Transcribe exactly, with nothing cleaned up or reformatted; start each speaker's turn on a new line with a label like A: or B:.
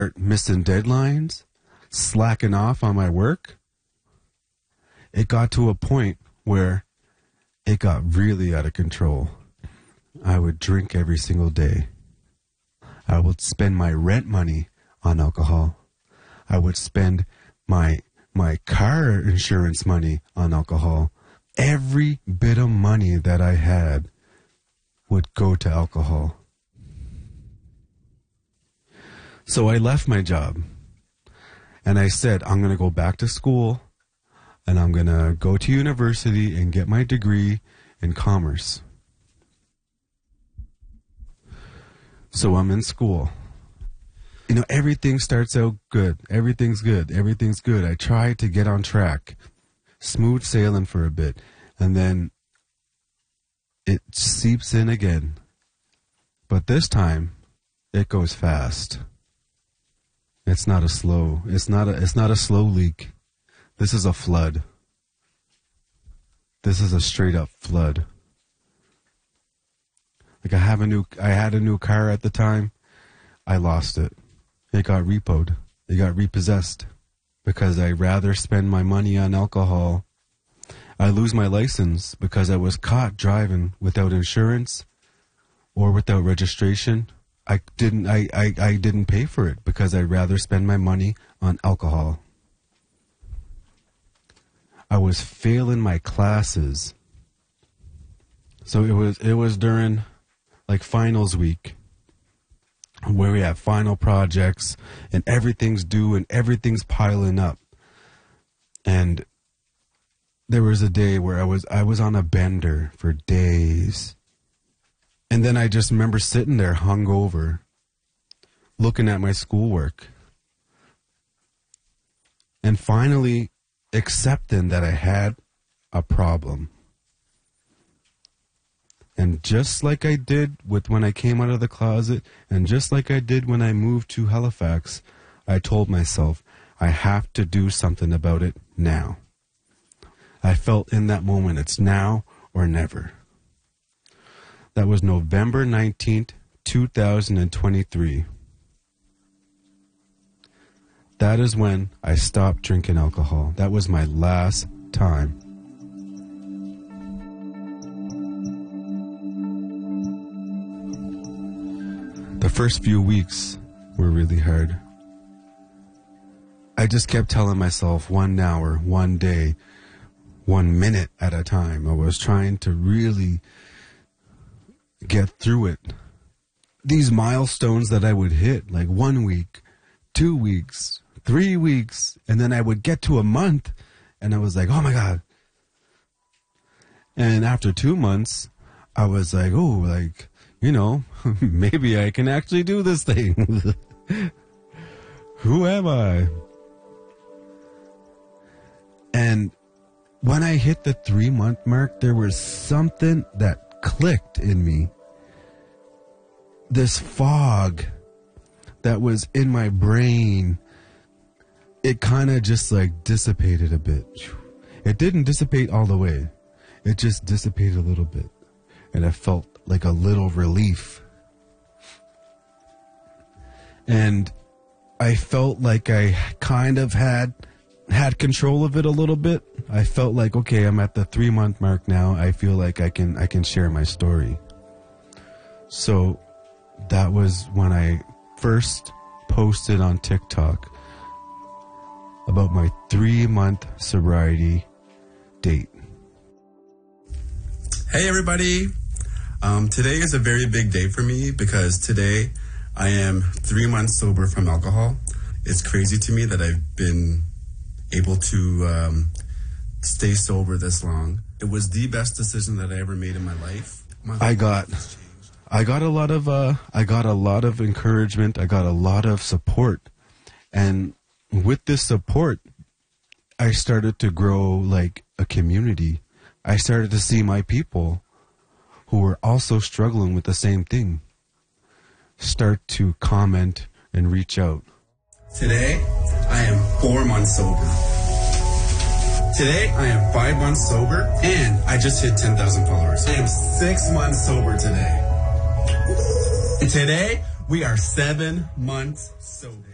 A: missing deadlines, slacking off on my work, it got to a point where it got really out of control. I would drink every single day. I would spend my rent money on alcohol. I would spend my my car insurance money on alcohol. Every bit of money that I had would go to alcohol. So I left my job and I said, I'm going to go back to school and I'm going to go to university and get my degree in commerce. So I'm in school. You know, everything starts out good. Everything's good. Everything's good. I try to get on track. Smooth sailing for a bit. And then it seeps in again. But this time, it goes fast. It's not a slow. It's not a, it's not a slow leak. This is a flood. This is a straight up flood. Like I have a new, I had a new car at the time. I lost it. It got repoed. It got repossessed because I rather spend my money on alcohol. I lose my license because I was caught driving without insurance or without registration. I didn't, I, I, I didn't pay for it because I'd rather spend my money on alcohol. I was failing my classes. So it was, it was during like finals week where we have final projects and everything's due and everything's piling up. And there was a day where I was, I was on a bender for days. And then I just remember sitting there hungover, looking at my schoolwork and finally accepting that I had a problem. And just like I did with when I came out of the closet, and just like I did when I moved to Halifax, I told myself, I have to do something about it now. I felt in that moment, it's now or never. That was November nineteenth, two thousand twenty-three. That is when I stopped drinking alcohol. That was my last time. The first few weeks were really hard. I just kept telling myself one hour, one day, one minute at a time. I was trying to really get through it. These milestones that I would hit, like one week, two weeks, three weeks, and then I would get to a month, and I was like, oh my God. And after two months, I was like, oh, like, you know, maybe I can actually do this thing. Who am I? And when I hit the three month mark, there was something that clicked in me. This fog that was in my brain, it kind of just like dissipated a bit. It didn't dissipate all the way. It just dissipated a little bit. And I felt like a little relief. And I felt like I kind of had had control of it a little bit. I felt like, okay, I'm at the three month mark now. I feel like I can I can share my story. So that was when I first posted on TikTok about my three month sobriety date.
B: Hey everybody. Um, today is a very big day for me because today I am three months sober from alcohol. It's crazy to me that I've been able to um, stay sober this long. It was the best decision that I ever made in my life. My
A: I got, I got a lot of, uh, I got a lot of encouragement. I got a lot of support, and with this support, I started to grow like a community. I started to see my people who were also struggling with the same thing start to comment and reach out.
B: Today, I am four months sober. Today, I am five months sober, and I just hit ten thousand followers. I am six months sober today. Today, we are seven months sober.